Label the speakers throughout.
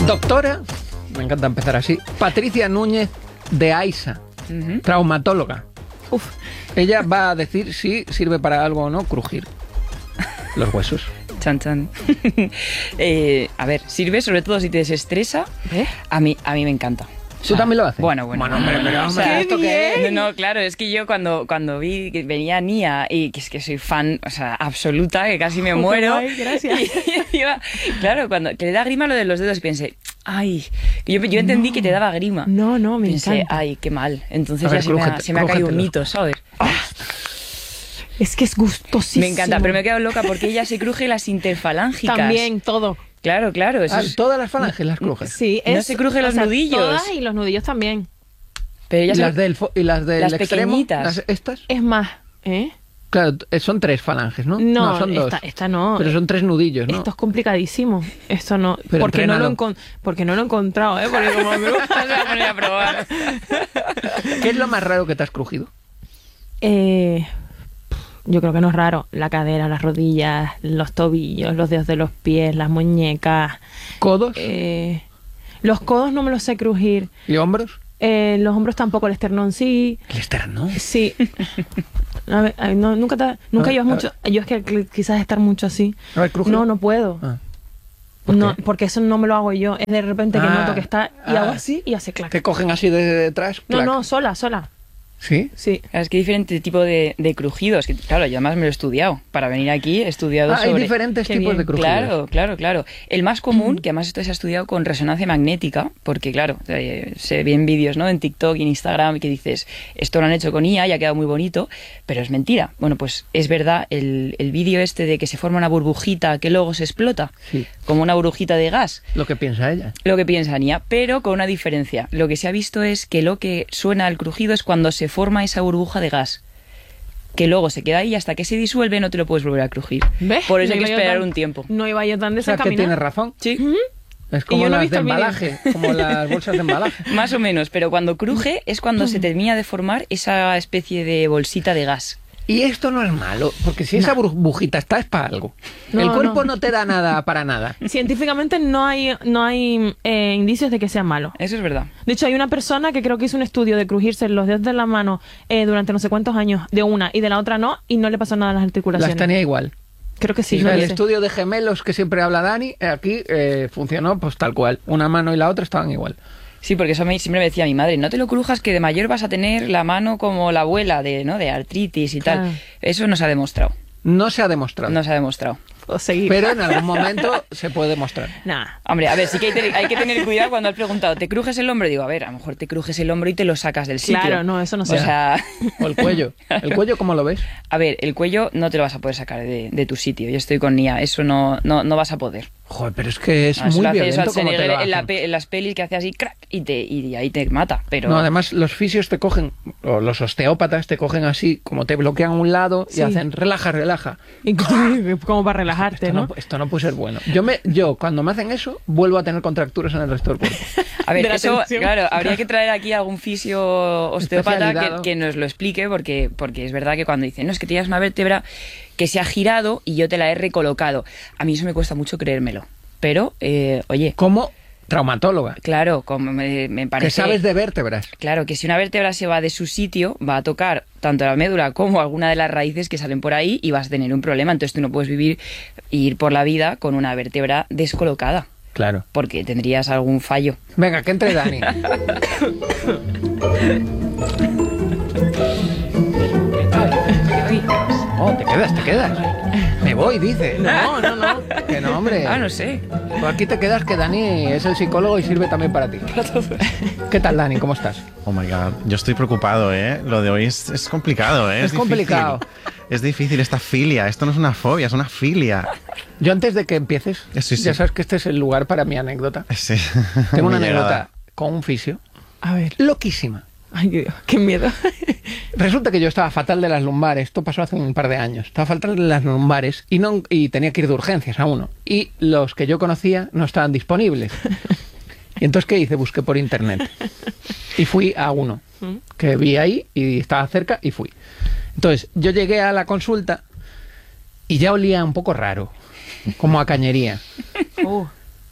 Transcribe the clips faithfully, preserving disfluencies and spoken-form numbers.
Speaker 1: Doctora, me encanta empezar así, Patricia Núñez de AISA, uh-huh. traumatóloga.
Speaker 2: Uf.
Speaker 1: Ella va a decir si sirve para algo o no crujir los huesos.
Speaker 2: Chan, chan. eh, a ver, sirve sobre todo si te desestresa. ¿Eh? A mí, a mí me encanta.
Speaker 1: ¿Tú o sea, también lo haces?
Speaker 2: Bueno, bueno.
Speaker 1: Bueno, hombre, pero, hombre, o sea, ¿esto qué es?
Speaker 2: No, no, claro, es que yo cuando, cuando vi que venía Nia y que es que soy fan, o sea, absoluta, que casi me muero.
Speaker 3: Ay, gracias.
Speaker 2: Y, y iba, claro, cuando que le da grima lo de los dedos, pensé, ay, yo, yo entendí no, que te daba grima.
Speaker 3: No, no, me
Speaker 2: pensé,
Speaker 3: encanta.
Speaker 2: Ay, qué mal. Entonces
Speaker 1: ver,
Speaker 2: ya se me, ha, se me ha caído un mito, ¿sabes?
Speaker 3: Ah. Es que es gustosísimo.
Speaker 2: Me encanta, pero me he quedado loca porque ella se cruje las interfalángicas.
Speaker 3: También, todo.
Speaker 2: Claro, claro. Eso
Speaker 1: ah,
Speaker 2: es...
Speaker 1: Todas las falanges las cruje.
Speaker 3: Sí,
Speaker 2: no
Speaker 3: es,
Speaker 2: se cruje los
Speaker 3: o sea,
Speaker 2: nudillos.
Speaker 3: Todas y los nudillos también.
Speaker 2: Pero ella
Speaker 1: ¿Y,
Speaker 2: se...
Speaker 1: las del y las del
Speaker 2: las
Speaker 1: extremo?
Speaker 2: pequeñitas.
Speaker 1: Las, ¿Estas?
Speaker 3: Es más, ¿eh?
Speaker 1: Claro, son tres falanges, ¿no?
Speaker 3: No,
Speaker 1: no son dos.
Speaker 3: Esta, esta no.
Speaker 1: Pero son tres nudillos, ¿no?
Speaker 3: Esto es complicadísimo. Esto no.
Speaker 1: Pero
Speaker 3: porque no, lo
Speaker 1: entrénalo.
Speaker 3: encon... porque no lo he encontrado, ¿eh? Porque como me gusta,
Speaker 2: se va a poner a probar.
Speaker 1: ¿Qué es lo más raro que te has crujido?
Speaker 3: Eh... Yo creo que no es raro. La cadera, las rodillas, los tobillos, los dedos de los pies, las muñecas.
Speaker 1: ¿Codos?
Speaker 3: Eh, los codos no me los sé crujir.
Speaker 1: ¿Y hombros?
Speaker 3: Eh, los hombros tampoco, el esternón sí.
Speaker 1: ¿El esternón?
Speaker 3: Sí. A ver, a ver, no, nunca te, nunca
Speaker 1: ver,
Speaker 3: llevas mucho. Yo es que quizás estar mucho así.
Speaker 1: A ver, cruje.
Speaker 3: No, no puedo.
Speaker 1: Ah. ¿Por
Speaker 3: No,
Speaker 1: qué?
Speaker 3: porque eso no me lo hago yo. Es de repente que
Speaker 1: Ah,
Speaker 3: noto que está y
Speaker 1: ah.
Speaker 3: hago así y hace clac.
Speaker 1: ¿Te cogen así de detrás?
Speaker 3: No,
Speaker 1: Clac.
Speaker 3: no, sola, sola.
Speaker 1: ¿Sí?
Speaker 3: Sí.
Speaker 2: Claro, es que hay diferente tipo de, de crujidos. Que, claro, yo además me lo he estudiado. Para venir aquí he estudiado
Speaker 1: Ah, hay
Speaker 2: sobre...
Speaker 1: diferentes
Speaker 3: Qué
Speaker 1: tipos
Speaker 3: bien.
Speaker 1: de crujidos.
Speaker 2: Claro, claro, claro. El más común, que además esto se ha estudiado con resonancia magnética, porque claro, eh, se ven vídeos, ¿no? En TikTok y en Instagram que dices, esto lo han hecho con I A y ha quedado muy bonito, pero es mentira. Bueno, pues es verdad, el, el vídeo este de que se forma una burbujita que luego se explota,
Speaker 1: Sí.
Speaker 2: como una burbujita de gas,
Speaker 1: Lo que piensa ella.
Speaker 2: lo que piensa Nia, pero con una diferencia. Lo que se ha visto es que lo que suena al crujido es cuando se forma esa burbuja de gas, que luego se queda ahí y hasta que se disuelve no te lo puedes volver a crujir.
Speaker 3: ¿Ves?
Speaker 2: Por eso
Speaker 3: No
Speaker 2: hay que
Speaker 3: iba yo
Speaker 2: esperar
Speaker 3: tan-
Speaker 2: un tiempo.
Speaker 3: No iba yo tan
Speaker 1: O sea, que
Speaker 3: desencaminada.
Speaker 1: tienes razón.
Speaker 2: Sí.
Speaker 1: Es
Speaker 3: Y
Speaker 1: como
Speaker 3: yo no he
Speaker 1: las
Speaker 3: visto
Speaker 1: de
Speaker 3: el vídeo.
Speaker 1: embalaje, como las bolsas de embalaje.
Speaker 2: Más o menos, pero cuando cruje es cuando se termina de formar esa especie de bolsita de gas.
Speaker 1: Y esto no es malo, porque si esa burbujita está es para algo.
Speaker 3: No,
Speaker 1: El cuerpo no.
Speaker 3: no.
Speaker 1: no te da nada para nada.
Speaker 3: Científicamente no hay, no hay eh, indicios de que sea malo.
Speaker 2: Eso es verdad.
Speaker 3: De hecho, hay una persona que creo que hizo un estudio de crujirse los dedos de la mano eh, durante no sé cuántos años, de una y de la otra no, y no le pasó nada a las articulaciones.
Speaker 1: Las tenía igual.
Speaker 3: Creo que sí.
Speaker 1: O sea,
Speaker 3: no
Speaker 1: el
Speaker 3: sé.
Speaker 1: estudio de gemelos que siempre habla Dani, eh, aquí eh, funcionó pues tal cual. Una mano y la otra estaban igual.
Speaker 2: Sí, porque eso me, siempre me decía mi madre, no te lo crujas que de mayor vas a tener la mano como la abuela de, ¿no? de artritis y
Speaker 3: Claro.
Speaker 2: tal. Eso no se ha demostrado.
Speaker 1: No se ha demostrado.
Speaker 2: No se ha demostrado.
Speaker 3: O seguir.
Speaker 1: Pero en algún momento se puede demostrar.
Speaker 3: Nah.
Speaker 2: Hombre, a ver, sí que hay, te- hay que tener cuidado cuando has preguntado, ¿te crujes el hombro? Digo, a ver, a lo mejor te crujes el hombro y te lo sacas del sitio.
Speaker 3: Claro, no, eso no se
Speaker 2: O sea,
Speaker 1: O el cuello. ¿El cuello cómo lo ves?
Speaker 2: a ver, el cuello no te lo vas a poder sacar de, de tu sitio. Yo estoy con Nia, eso no, no, no vas a poder.
Speaker 1: Joder, pero es que es
Speaker 2: Ah, eso
Speaker 1: muy
Speaker 2: lo hace
Speaker 1: violento como te lo
Speaker 2: Schwarzenegger en, la
Speaker 1: hacen.
Speaker 2: pe- en las pelis que hace así, crack, y, te, y ahí te mata. Pero
Speaker 1: No, además los fisios te cogen, o los osteópatas te cogen así, como te bloquean un lado y
Speaker 3: Sí.
Speaker 1: hacen relaja, relaja.
Speaker 3: Y como para relajarte,
Speaker 1: Esto
Speaker 3: ¿no?
Speaker 1: no, esto no puede ser bueno. Yo, me, yo cuando me hacen eso, vuelvo a tener contracturas en el resto del cuerpo.
Speaker 2: A ver,
Speaker 3: de la
Speaker 2: eso,
Speaker 3: tensión.
Speaker 2: claro, habría que traer aquí algún fisio osteópata que,
Speaker 1: Especializado.
Speaker 2: que nos lo explique, porque, porque es verdad que cuando dicen, no, es que tienes una vértebra que se ha girado y yo te la he recolocado. A mí eso me cuesta mucho creérmelo. Pero, eh, oye,
Speaker 1: Como traumatóloga,
Speaker 2: claro, como me, me parece...
Speaker 1: que sabes de vértebras.
Speaker 2: Claro, que si una vértebra se va de su sitio, va a tocar tanto la médula como alguna de las raíces que salen por ahí y vas a tener un problema. Entonces tú no puedes vivir e ir por la vida con una vértebra descolocada,
Speaker 1: Claro.
Speaker 2: porque tendrías algún fallo.
Speaker 1: Venga, que entre Dani. Oh, te quedas, te quedas. Me voy, dice.
Speaker 3: No, no, no.
Speaker 1: Que no, hombre.
Speaker 2: Ah, no sé.
Speaker 1: Tú aquí te quedas, que Dani es el psicólogo y sirve también para ti. ¿Qué tal, Dani? ¿Cómo estás?
Speaker 4: Oh my god, yo estoy preocupado, ¿eh? Lo de hoy es, es complicado, ¿eh?
Speaker 1: Es
Speaker 4: difícil.
Speaker 1: complicado.
Speaker 4: Es difícil esta filia. Esto no es una fobia, es una filia.
Speaker 1: Yo antes de que empieces,
Speaker 4: Eh, sí, sí.
Speaker 1: ya sabes que este es el lugar para mi anécdota.
Speaker 4: Sí.
Speaker 1: Tengo una
Speaker 4: Muy
Speaker 1: anécdota
Speaker 4: llegada.
Speaker 1: con un fisio
Speaker 3: A ver.
Speaker 1: loquísima.
Speaker 3: Ay, Dios, qué miedo.
Speaker 1: Resulta que yo estaba fatal de las lumbares, esto pasó hace un par de años, estaba fatal de las lumbares y, no, y tenía que ir de urgencias a uno. Y los que yo conocía no estaban disponibles. Y entonces, ¿qué hice? Busqué por internet. Y fui a uno que vi ahí y estaba cerca y fui. Entonces, yo llegué a la consulta y ya olía un poco raro, como a cañería.
Speaker 3: Uh,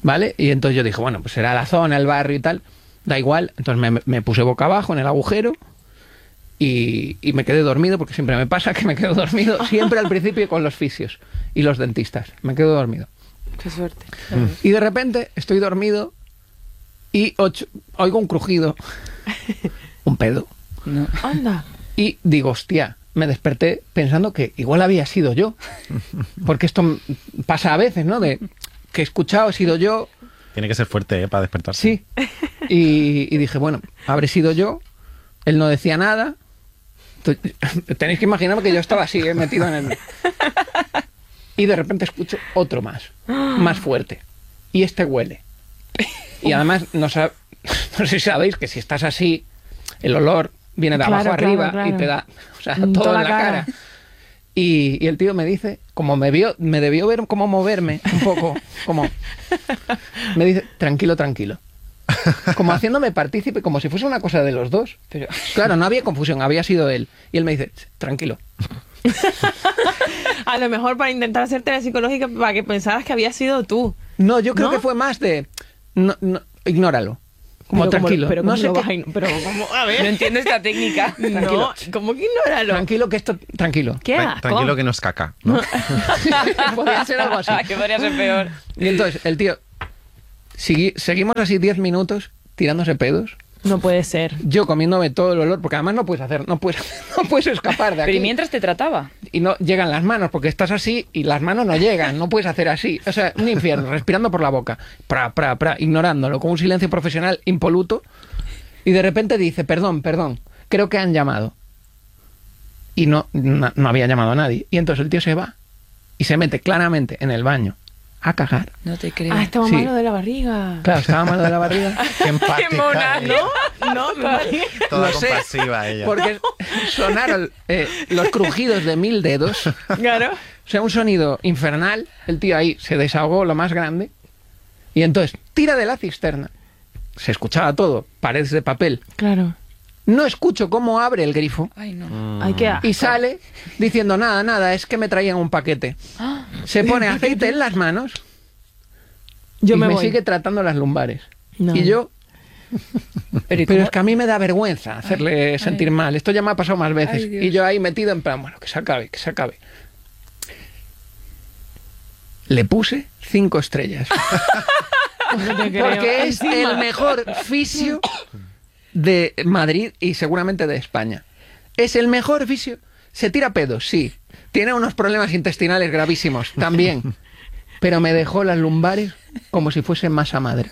Speaker 1: ¿vale? Y entonces yo dije, bueno, pues será la zona, el barrio y tal, da igual. Entonces me, me puse boca abajo en el agujero y, y me quedé dormido, porque siempre me pasa que me quedo dormido, siempre al principio con los fisios y los dentistas. Me quedo dormido.
Speaker 3: Qué suerte.
Speaker 1: Y de repente estoy dormido y ocho, oigo un crujido, un pedo.
Speaker 2: No.
Speaker 3: Anda.
Speaker 1: Y digo, hostia, me desperté pensando que igual había sido yo. Porque esto m- pasa a veces, ¿no? De que he escuchado, he sido yo.
Speaker 4: Tiene que ser fuerte, ¿eh? Para despertarse.
Speaker 1: Sí. Y, y dije, bueno, habré sido yo. Él no decía nada. Entonces, tenéis que imaginarme que yo estaba así, ¿eh? Metido en el... Y de repente escucho otro más, más fuerte. Y este huele. Y además, no, sab- no sé si sabéis que si estás así, el olor viene de
Speaker 3: Claro,
Speaker 1: abajo
Speaker 3: claro,
Speaker 1: arriba
Speaker 3: claro.
Speaker 1: y te da, o sea,
Speaker 3: En
Speaker 1: todo
Speaker 3: toda
Speaker 1: en la
Speaker 3: la
Speaker 1: cara.
Speaker 3: cara.
Speaker 1: Y, y el tío me dice, como me vio, me debió ver cómo moverme un poco, como me dice, tranquilo, tranquilo. Como haciéndome partícipe, como si fuese una cosa de los dos.
Speaker 2: Pero,
Speaker 1: Claro, no había confusión, había sido él. Y él me dice, tranquilo.
Speaker 3: A lo mejor para intentar hacerte la psicológica para que pensaras que había sido tú.
Speaker 1: No, yo creo
Speaker 3: ¿No?
Speaker 1: que fue más de, no, no, ignóralo. Como
Speaker 3: Pero
Speaker 1: tranquilo.
Speaker 3: pero
Speaker 1: no
Speaker 3: ¿cómo
Speaker 1: sé
Speaker 3: lo
Speaker 1: qué-
Speaker 3: vas a ign- pero ¿cómo? A
Speaker 2: no
Speaker 3: ver.
Speaker 2: entiendo esta técnica.
Speaker 3: No, ¿cómo que ignóralo?
Speaker 1: Tranquilo que esto, tranquilo.
Speaker 3: ¿Qué
Speaker 4: Tra-
Speaker 3: asco?
Speaker 4: Tranquilo que no es caca, ¿no?
Speaker 1: Podría ser algo así.
Speaker 2: Que podría ser peor.
Speaker 1: Y entonces el tío, segui- seguimos así diez minutos tirándose pedos.
Speaker 3: No puede ser.
Speaker 1: Yo comiéndome todo el olor, porque además no puedes hacer, no puedes, no puedes escapar de aquí.
Speaker 2: Pero ¿y mientras te trataba?
Speaker 1: Y no llegan las manos, porque estás así y las manos no llegan, no puedes hacer así. O sea, un infierno, respirando por la boca, pra, pra, pra, ignorándolo, con un silencio profesional impoluto. Y de repente dice, perdón, perdón, creo que han llamado. Y no, no, no había llamado a nadie. Y entonces el tío se va y se mete claramente en el baño a cagar.
Speaker 2: No te creo.
Speaker 3: Ah, estaba
Speaker 1: Sí.
Speaker 3: malo de la barriga.
Speaker 1: Claro, estaba malo de la barriga.
Speaker 4: Qué empática.
Speaker 2: Qué mona,
Speaker 4: ella.
Speaker 3: ¿No? No, me imagino.
Speaker 4: Toda
Speaker 1: Lo sé,
Speaker 4: compasiva ella.
Speaker 1: Porque sonaron eh, los crujidos de mil dedos.
Speaker 3: Claro.
Speaker 1: O sea, un sonido infernal. El tío ahí se desahogó lo más grande. Y entonces tira de la cisterna. Se escuchaba todo, paredes de papel.
Speaker 3: Claro.
Speaker 1: No escucho cómo abre el grifo.
Speaker 2: Ay, no.
Speaker 4: Mm.
Speaker 3: Hay que...
Speaker 1: Y sale diciendo, nada, nada, es que me traían un paquete. Se pone aceite en las manos
Speaker 3: Yo
Speaker 1: y
Speaker 3: me,
Speaker 1: me,
Speaker 3: voy.
Speaker 1: sigue tratando las lumbares.
Speaker 3: No.
Speaker 1: Y yo...
Speaker 2: Pero, ¿y
Speaker 1: Pero
Speaker 2: cómo-
Speaker 1: es que a mí me da vergüenza hacerle sentir mal. Esto ya me ha pasado más veces.
Speaker 2: Ay, Dios.
Speaker 1: Y yo ahí metido en plan, bueno, que se acabe, que se acabe. Le puse cinco estrellas.
Speaker 3: No te creo.
Speaker 1: Porque es
Speaker 3: Encima.
Speaker 1: el mejor fisio de Madrid y seguramente de España. Es el mejor fisio. Se tira pedos, sí. Tiene unos problemas intestinales gravísimos, también. Pero me dejó las lumbares como si fuese masa madre.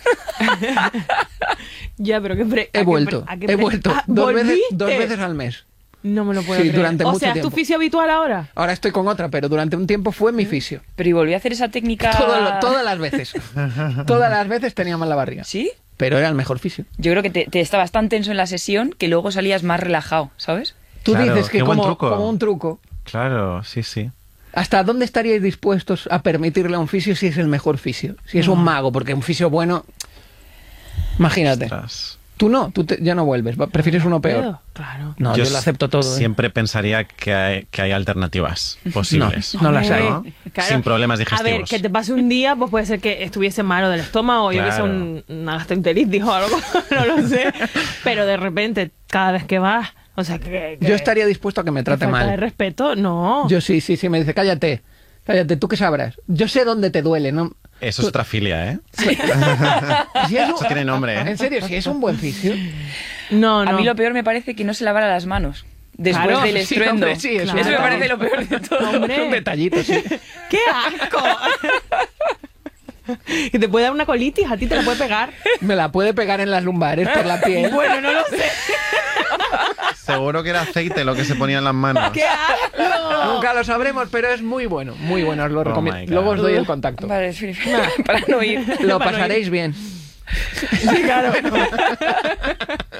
Speaker 3: Ya, pero qué pre-
Speaker 1: He
Speaker 3: a qué
Speaker 1: vuelto,
Speaker 3: pre- a qué
Speaker 1: he
Speaker 3: pre-
Speaker 1: vuelto.
Speaker 3: Ah,
Speaker 1: dos, veces,
Speaker 3: ¿volviste?
Speaker 1: dos veces al mes.
Speaker 3: No me lo puedo
Speaker 1: Sí,
Speaker 3: creer.
Speaker 1: durante
Speaker 3: o
Speaker 1: mucho
Speaker 3: sea, ¿es tu
Speaker 1: tiempo.
Speaker 3: fisio habitual ahora?
Speaker 1: Ahora estoy con otra, pero durante un tiempo fue mi fisio.
Speaker 2: Pero ¿y volví a hacer esa técnica?
Speaker 1: Todo lo- todas las veces. Todas las veces tenía mal la barriga.
Speaker 2: ¿Sí?
Speaker 1: Pero era el mejor fisio.
Speaker 2: Yo creo que te, te estabas tan tenso en la sesión que luego salías más relajado, ¿sabes?
Speaker 1: Tú
Speaker 4: Claro,
Speaker 1: dices que
Speaker 4: qué buen
Speaker 1: como,
Speaker 4: truco.
Speaker 1: como un truco.
Speaker 4: Claro, sí, sí.
Speaker 1: ¿Hasta dónde estaríais dispuestos a permitirle a un fisio si es el mejor fisio? Si es un mago, porque un fisio bueno... Imagínate.
Speaker 4: Ostras.
Speaker 1: Tú no, tú te- ya no vuelves. va- Prefieres uno peor.
Speaker 3: ¿Puedo? Claro.
Speaker 1: No, yo,
Speaker 4: s-
Speaker 1: lo acepto todo. ¿eh?
Speaker 4: Siempre pensaría que hay, que hay alternativas posibles.
Speaker 1: No las hay.
Speaker 4: ¿no? Sin problemas digestivos.
Speaker 3: A ver, que te pase un día, pues puede ser que estuviese malo del estómago o yo que sé,
Speaker 4: Claro.
Speaker 3: un- una gastroenteritis o algo, no lo sé. Pero de repente, cada vez que vas, o sea, que... que-
Speaker 1: Yo estaría dispuesto a que me
Speaker 3: que
Speaker 1: trate
Speaker 3: falta de
Speaker 1: mal.
Speaker 3: respeto, no.
Speaker 1: Yo sí, sí, sí, me dice, cállate, cállate, ¿tú qué sabrás? Yo sé dónde te duele, ¿no?
Speaker 4: Eso es otra filia, ¿eh?
Speaker 1: Si es un-
Speaker 4: Eso tiene nombre, ¿eh?
Speaker 1: En serio, si es un buen fisio.
Speaker 3: No, no.
Speaker 2: A mí lo peor me parece que no se lavara las manos después
Speaker 3: Claro,
Speaker 2: del
Speaker 1: sí,
Speaker 2: estruendo.
Speaker 1: hombre, sí,
Speaker 3: eso
Speaker 2: Eso me
Speaker 3: claro.
Speaker 2: parece lo peor de todo.
Speaker 3: Hombre.
Speaker 1: Un detallito, sí.
Speaker 3: ¡Qué asco! Y te puede dar una colitis, a ti te la puede pegar.
Speaker 1: Me la puede pegar en las lumbares por la piel.
Speaker 3: Bueno, no lo sé.
Speaker 4: Seguro que era aceite lo que se ponía en las manos.
Speaker 3: ¡Qué asco!
Speaker 1: Nunca lo sabremos, pero es muy bueno, muy bueno, os lo
Speaker 4: Oh
Speaker 1: recomiendo.
Speaker 4: my God.
Speaker 1: Luego os doy el contacto.
Speaker 2: Vale, sí, para no ir.
Speaker 1: Lo
Speaker 3: Para no
Speaker 1: pasaréis bien.
Speaker 3: Sí, claro.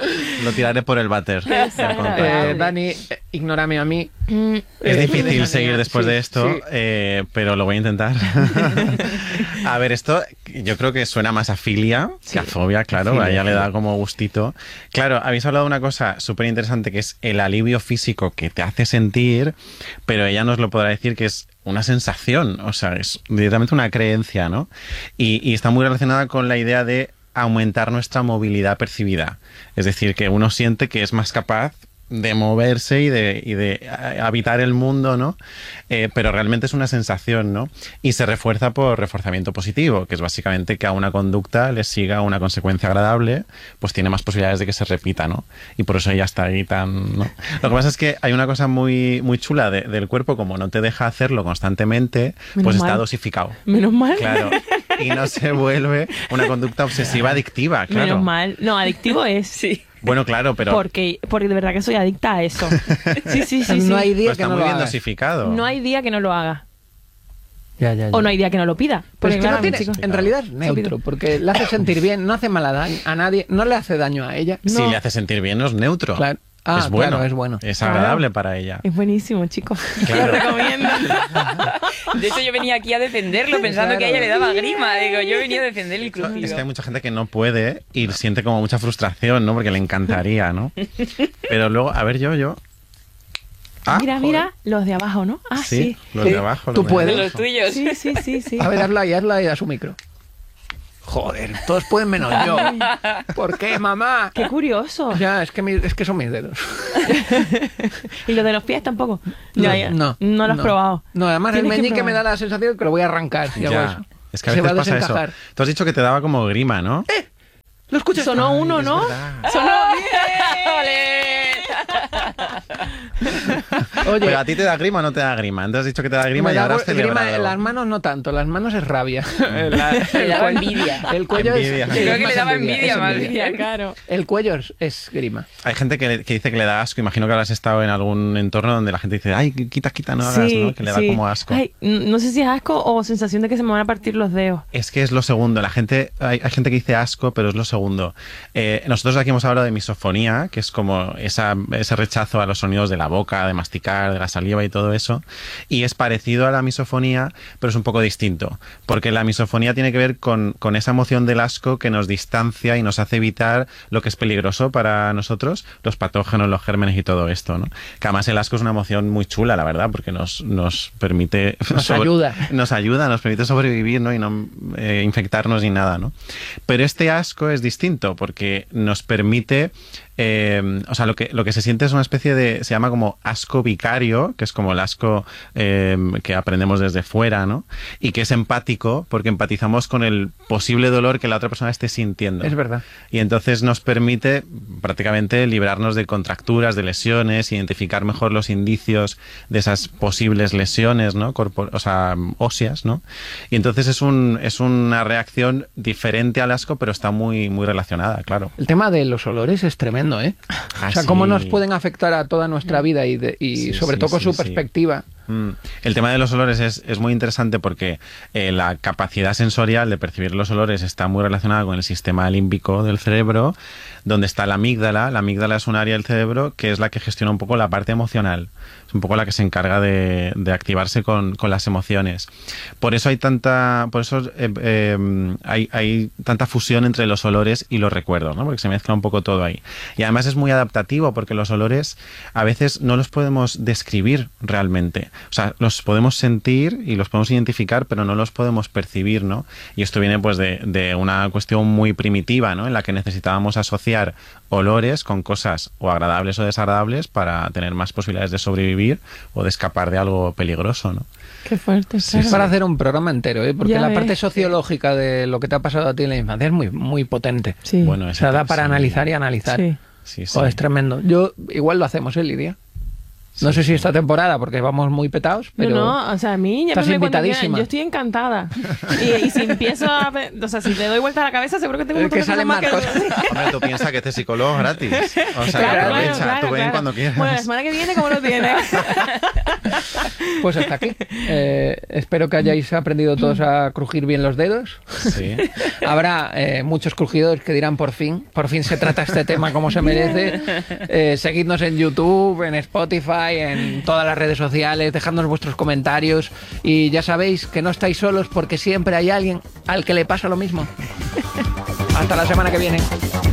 Speaker 4: Lo tiraré por el váter.
Speaker 1: Eh, Dani, eh, ignórame a mí.
Speaker 3: Mm,
Speaker 4: Es
Speaker 1: Eh,
Speaker 4: difícil
Speaker 1: eh,
Speaker 4: seguir después
Speaker 1: sí,
Speaker 4: de esto,
Speaker 1: sí.
Speaker 4: eh, pero lo voy a intentar. A ver, esto yo creo que suena más a filia que a fobia, claro,
Speaker 1: Filia,
Speaker 4: a ella le da
Speaker 1: filia.
Speaker 4: como gustito. Claro, habéis hablado de una cosa súper interesante que es el alivio físico que te hace sentir, pero ella nos lo podrá decir que es una sensación, o sea, es directamente una creencia, ¿no? Y, y está muy relacionada con la idea de aumentar nuestra movilidad percibida. Es decir, que uno siente que es más capaz de moverse y de, y de habitar el mundo, ¿no? Eh, pero realmente es una sensación, ¿no? Y se refuerza por reforzamiento positivo, que es básicamente que a una conducta le siga una consecuencia agradable, pues tiene más posibilidades de que se repita, ¿no? Y por eso ella está ahí tan, ¿no? Lo que pasa es que hay una cosa muy, muy chula de, del cuerpo, como no te deja hacerlo constantemente,
Speaker 3: Menos
Speaker 4: pues
Speaker 3: mal.
Speaker 4: está dosificado.
Speaker 3: Menos mal.
Speaker 4: Claro. Y no se vuelve una conducta obsesiva adictiva, claro.
Speaker 3: Menos mal. No, adictivo es.
Speaker 2: Sí.
Speaker 4: Bueno, claro, pero
Speaker 3: Porque, porque de verdad que soy adicta a eso. Sí, sí, sí.
Speaker 1: no
Speaker 3: sí.
Speaker 1: hay
Speaker 4: pero
Speaker 1: día
Speaker 4: está
Speaker 1: que no
Speaker 4: muy
Speaker 1: lo
Speaker 4: bien
Speaker 1: hagas.
Speaker 4: dosificado.
Speaker 3: No hay día que no lo haga.
Speaker 1: Ya, ya, ya.
Speaker 3: O no hay día que no lo pida.
Speaker 1: Pues
Speaker 3: Porque
Speaker 1: es que
Speaker 3: claro,
Speaker 1: no
Speaker 3: mi
Speaker 1: tiene,
Speaker 3: chico-
Speaker 1: en realidad es neutro, porque le hace sentir bien, no hace mal a, daño- a nadie, no le hace daño a ella.
Speaker 4: Si
Speaker 3: No.
Speaker 4: le hace sentir bien, no es neutro.
Speaker 1: Claro. Ah,
Speaker 4: es bueno.
Speaker 1: claro, es bueno.
Speaker 4: Es
Speaker 3: Claro.
Speaker 4: agradable para ella.
Speaker 3: Es buenísimo, chicos.
Speaker 4: Claro.
Speaker 3: Lo recomiendo.
Speaker 2: De hecho, yo venía aquí a defenderlo pensando
Speaker 1: Claro.
Speaker 2: que a ella le daba grima. Digo, yo venía a defender el
Speaker 4: Es
Speaker 2: crucido.
Speaker 4: que hay mucha gente que no puede y siente como mucha frustración, ¿no? Porque le encantaría, ¿no? Pero luego, a ver, yo, yo. Ah,
Speaker 3: mira,
Speaker 4: joder.
Speaker 3: mira, los de abajo, ¿no? Ah,
Speaker 4: Sí,
Speaker 3: sí.
Speaker 4: los
Speaker 1: Sí.
Speaker 4: de abajo.
Speaker 1: Tú
Speaker 4: los de
Speaker 1: puedes.
Speaker 2: De
Speaker 4: abajo.
Speaker 2: los tuyos.
Speaker 3: Sí, sí, sí, sí.
Speaker 1: A ver, hazlo ahí, hazlo ahí a su micro. Joder, todos pueden menos yo. ¿Por qué, mamá?
Speaker 3: Qué curioso.
Speaker 1: Ya, es que, mi- es que son mis dedos.
Speaker 3: Y los de los pies tampoco. Ya, ya.
Speaker 1: No,
Speaker 3: No lo has probado.
Speaker 1: No, además el
Speaker 3: Tienes que
Speaker 1: meñique me
Speaker 3: probar.
Speaker 1: da la sensación que lo voy a arrancar si hago
Speaker 4: Ya.
Speaker 1: eso.
Speaker 4: Es que a
Speaker 1: Se va
Speaker 4: veces
Speaker 1: a
Speaker 4: pasa eso.
Speaker 1: desencajar.
Speaker 4: Tú has dicho que te daba como grima, ¿no?
Speaker 1: ¿Lo escuchas?
Speaker 3: Sonó uno,
Speaker 4: es
Speaker 3: ¿no?
Speaker 4: verdad.
Speaker 3: Sonó
Speaker 1: Oye,
Speaker 4: Pero a ti te da grima o no te da grima. Antes has dicho que te da grima
Speaker 1: me
Speaker 4: y
Speaker 1: da
Speaker 4: ahora has
Speaker 1: grima
Speaker 4: celebrado.
Speaker 1: en las manos no tanto, las manos es rabia. La-
Speaker 2: Le daba envidia.
Speaker 1: El cuello
Speaker 4: Envidia.
Speaker 1: es,
Speaker 4: Yo
Speaker 1: es
Speaker 2: creo que
Speaker 1: más
Speaker 2: le daba envidia,
Speaker 1: es
Speaker 2: más
Speaker 1: envidia.
Speaker 2: bien.
Speaker 3: claro.
Speaker 1: El cuello es, es grima.
Speaker 4: Hay gente que, le- que dice que le da asco. Imagino que habrás estado en algún entorno donde la gente dice, ay, quita, quita, no hagas, ¿no? Que le da
Speaker 3: sí.
Speaker 4: como asco.
Speaker 3: Ay, n- no sé si es asco o sensación de que se me van a partir los dedos.
Speaker 4: Es que es lo segundo. La gente, hay, hay gente que dice asco, pero es lo segundo. Eh, nosotros aquí hemos hablado de misofonía, que es como esa, ese rechazo a los sonidos de la boca, de masticar, de la saliva y todo eso. Y es parecido a la misofonía, pero es un poco distinto. Porque la misofonía tiene que ver con, con esa emoción del asco que nos distancia y nos hace evitar lo que es peligroso para nosotros, los patógenos, los gérmenes y todo esto, ¿no? Que además el asco es una emoción muy chula, la verdad, porque nos, nos permite...
Speaker 1: Nos ayuda.
Speaker 4: Nos ayuda, nos permite sobrevivir, ¿no? Y no eh, infectarnos ni nada, ¿no? Pero este asco es distinto porque nos permite... Eh, o sea, lo que, lo que se siente es una especie de... Se llama como asco vicario, que es como el asco eh, que aprendemos desde fuera, ¿no? Y que es empático porque empatizamos con el posible dolor que la otra persona esté sintiendo.
Speaker 1: Es verdad.
Speaker 4: Y entonces nos permite prácticamente librarnos de contracturas, de lesiones, identificar mejor los indicios de esas posibles lesiones, ¿no? Corpor- o sea, óseas, ¿no? Y entonces es, un, es una reacción diferente al asco, pero está muy, muy relacionada, claro.
Speaker 1: El tema de los olores es tremendo, ¿eh?
Speaker 4: Ah,
Speaker 1: o sea,
Speaker 4: sí.
Speaker 1: cómo nos pueden afectar a toda nuestra vida y, de- y
Speaker 4: Sí,
Speaker 1: sobre
Speaker 4: sí,
Speaker 1: todo con
Speaker 4: sí,
Speaker 1: su
Speaker 4: sí.
Speaker 1: perspectiva.
Speaker 4: Mm. El tema de los olores es, es muy interesante porque eh, la capacidad sensorial de percibir los olores está muy relacionada con el sistema límbico del cerebro, donde está la amígdala. La amígdala es un área del cerebro que es la que gestiona un poco la parte emocional. Es un poco la que se encarga de, de activarse con, con las emociones. Por eso hay tanta, por eso eh, eh, hay, hay tanta fusión entre los olores y los recuerdos, ¿no? Porque se mezcla un poco todo ahí. Y además es muy adaptativo porque los olores a veces no los podemos describir realmente. O sea, los podemos sentir y los podemos identificar, pero no los podemos percibir, ¿no? Y esto viene pues de, de una cuestión muy primitiva, ¿no? En la que necesitábamos asociar olores con cosas o agradables o desagradables para tener más posibilidades de sobrevivir o de escapar de algo peligroso, ¿no?
Speaker 3: Qué fuerte,
Speaker 4: Sí,
Speaker 3: claro.
Speaker 1: Es para hacer un programa entero, ¿eh? Porque
Speaker 3: Ya
Speaker 1: la
Speaker 3: ves.
Speaker 1: parte sociológica de lo que te ha pasado a ti en la infancia es muy, muy potente.
Speaker 3: Sí.
Speaker 4: Bueno,
Speaker 1: O sea, da para
Speaker 4: sí.
Speaker 1: analizar y analizar.
Speaker 3: Sí.
Speaker 4: Sí, sí.
Speaker 1: Joder, es tremendo. Yo igual lo hacemos, ¿eh, Lidia? No
Speaker 4: Sí,
Speaker 1: sé si
Speaker 4: sí.
Speaker 1: esta temporada, porque vamos muy petados, pero...
Speaker 3: No, no, o sea, a mí ya
Speaker 1: estás
Speaker 3: me cuando
Speaker 1: invitadísima.
Speaker 3: quieran, yo estoy encantada. Y, y si empiezo a ver, o sea, si le doy vuelta a la cabeza, seguro que tengo un
Speaker 1: Eh,
Speaker 3: montón
Speaker 1: que
Speaker 3: de
Speaker 1: salen
Speaker 3: cosas
Speaker 1: más
Speaker 3: más que...
Speaker 1: cosas.
Speaker 4: Hombre, tú piensas que este psicólogo es gratis. O sea, que
Speaker 3: Claro,
Speaker 4: aprovecha,
Speaker 3: claro,
Speaker 4: tú ven
Speaker 3: claro.
Speaker 4: cuando quieras.
Speaker 3: Bueno, la semana que viene, ¿cómo lo tienes?
Speaker 1: Pues hasta aquí. Eh, espero que hayáis aprendido todos a crujir bien los dedos.
Speaker 4: Sí.
Speaker 1: Habrá eh, muchos crujidores que dirán por fin, por fin se trata este tema como se merece. Eh, seguidnos en YouTube, en Spotify, en todas las redes sociales, dejadnos vuestros comentarios y ya sabéis que no estáis solos porque siempre hay alguien al que le pasa lo mismo. Hasta la semana que viene.